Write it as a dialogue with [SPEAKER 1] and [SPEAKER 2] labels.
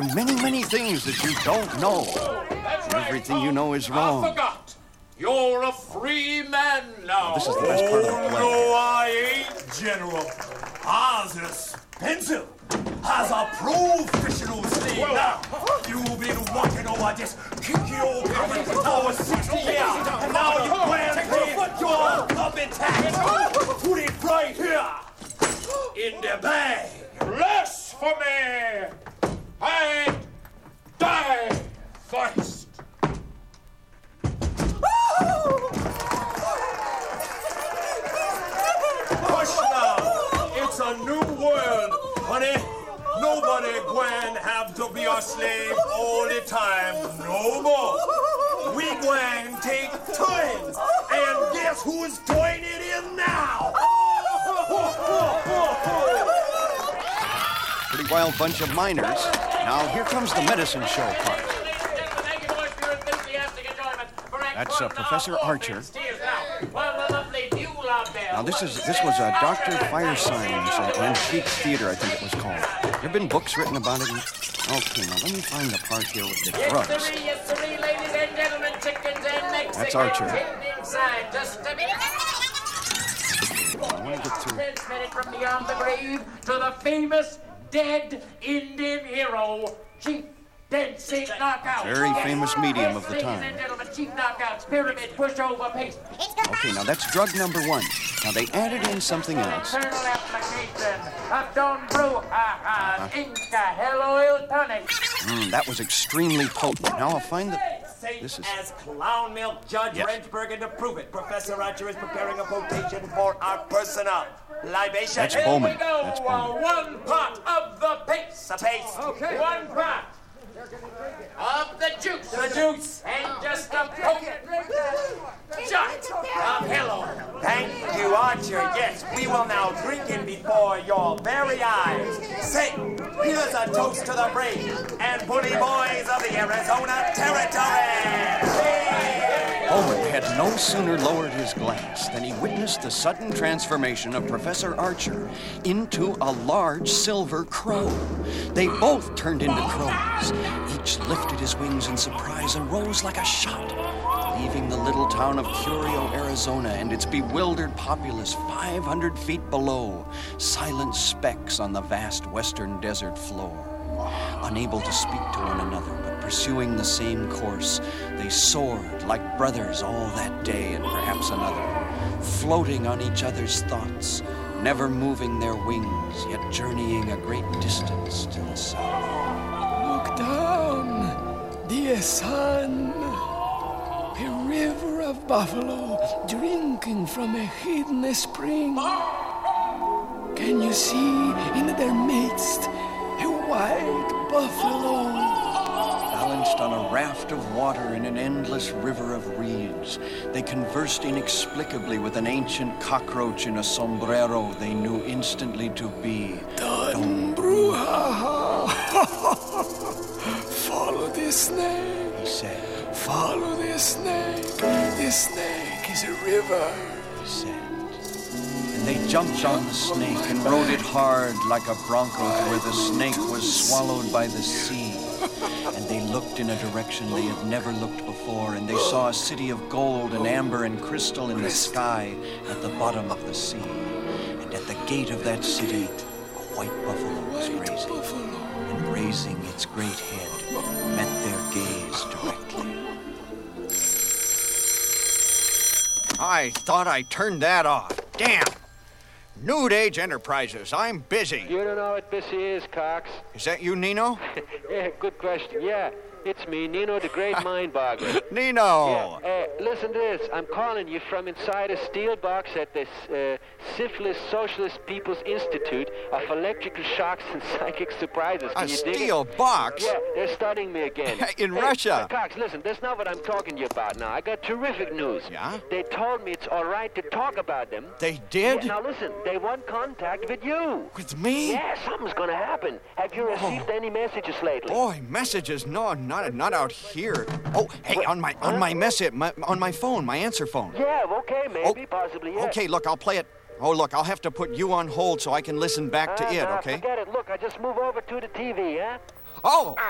[SPEAKER 1] are many, many things that you don't know. Everything you know is wrong.
[SPEAKER 2] I forgot. You're a free man now.
[SPEAKER 1] This is the best part of the play.
[SPEAKER 2] No, I ain't, General. I's expensive. As a professional slave now. You've been working over this kinky old cover for 60 years. And now you plan to pay your puppet tax. Put it right here. In the bag. Blasphemy! I die first. Hush now. It's a new world, honey. Nobody going have to be a slave all the time no more. We going take turns. And guess who's doing it in now?
[SPEAKER 1] Pretty wild bunch of miners. Now, here comes the medicine show part. That's Professor Archer. Now, this was a Dr. Firesign's Antique Theater, I think it was called. There have been books written about it. Okay, now let me find the part here with the drugs. That's Archer. I want to get through.
[SPEAKER 3] Transmitted from beyond the grave to the famous dead Indian hero, Chief Dead Sink Knockout.
[SPEAKER 1] Very famous medium of the time.
[SPEAKER 3] Ladies and gentlemen, Chief Knockouts, pyramid, pushover, paste.
[SPEAKER 1] Okay, now that's drug number 1. Now they added in something else.
[SPEAKER 3] Internal application of Don Brew, Inca, Hell Oil Tonic.
[SPEAKER 1] That was extremely potent. Now I'll find the...
[SPEAKER 2] This is... As clown milk Judge Rendsburger to prove it, Professor Archer is preparing a potation for our personal libation.
[SPEAKER 1] That's Bowman. That's Bowman.
[SPEAKER 2] 1 pot of the paste. The paste.
[SPEAKER 3] Okay.
[SPEAKER 2] 1 pot
[SPEAKER 3] Of the juice.
[SPEAKER 2] the juice.
[SPEAKER 3] And just a poke.
[SPEAKER 2] Shot of hello. Thank you, Archer. Yes, we will now drink it before your very eyes. Say, here's a toast to the brave and bully boys of the Arizona Territory.
[SPEAKER 1] Bowman had no sooner lowered his glass than he witnessed the sudden transformation of Professor Archer into a large silver crow. They both turned into crows. Each lifted his wings in surprise and rose like a shot, leaving the little town of Curio, Arizona, and its bewildered populace 500 feet below, silent specks on the vast western desert floor. Unable to speak to one another, but pursuing the same course, they soared like brothers all that day and perhaps another, floating on each other's thoughts, never moving their wings, yet journeying a great distance to the south.
[SPEAKER 4] Look down, dear son. A river of buffalo drinking from a hidden spring. Can you see in their midst a white buffalo?
[SPEAKER 1] Balanced on a raft of water in an endless river of reeds, they conversed inexplicably with an ancient cockroach in a sombrero they knew instantly to be
[SPEAKER 4] Don Bruja. Follow the snake,
[SPEAKER 1] he said.
[SPEAKER 4] Follow the snake. The snake is a river,
[SPEAKER 1] He said. And they jumped on the snake and rode it hard like a bronco to where the snake was swallowed by the sea. And they looked in a direction they had never looked before, and they saw a city of gold and amber and crystal in the sky at the bottom of the sea. And at the gate of that city, a white buffalo was grazing. And raising its great head, met their gaze directly. I thought I turned that off. Damn! Nude Age Enterprises, I'm busy.
[SPEAKER 5] You don't know what busy is, Cox.
[SPEAKER 1] Is that you, Nino?
[SPEAKER 5] Yeah, good question. Yeah, it's me, Nino, the great mind boggler.
[SPEAKER 1] Nino!
[SPEAKER 5] Yeah, listen to this. I'm calling you from inside a steel box at this Syphilis Socialist People's Institute of Electrical Shocks and Psychic Surprises. Can
[SPEAKER 1] A
[SPEAKER 5] you dig
[SPEAKER 1] steel
[SPEAKER 5] it?
[SPEAKER 1] box?
[SPEAKER 5] Yeah, they're studying me again.
[SPEAKER 1] In Russia?
[SPEAKER 5] Cox, listen, that's not what I'm talking to you about now. I got terrific news.
[SPEAKER 1] Yeah?
[SPEAKER 5] They told me it's all right to talk about them.
[SPEAKER 1] They did?
[SPEAKER 5] Yeah, now listen, they want contact with you.
[SPEAKER 1] With me?
[SPEAKER 5] Yeah, something's gonna happen. Have you received any messages lately?
[SPEAKER 1] Boy, messages? No, not out here. Oh, hey, on my phone, my answer phone.
[SPEAKER 5] Yeah, okay, maybe, possibly, yeah.
[SPEAKER 1] Okay, look, I'll play it. Oh, look, I'll have to put you on hold so I can listen back to it, okay?
[SPEAKER 5] Forget it. Look, I just move over to the TV, huh?
[SPEAKER 1] Oh!